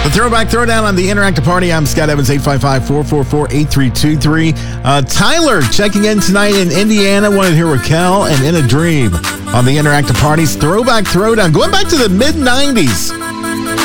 The Throwback Throwdown on the Interactive Party. I'm Scott Evans, 855-444-8323. Tyler checking in tonight in Indiana. Wanted to hear Raquel and In a Dream on the Interactive Party's Throwback Throwdown. Going back to the mid-90s.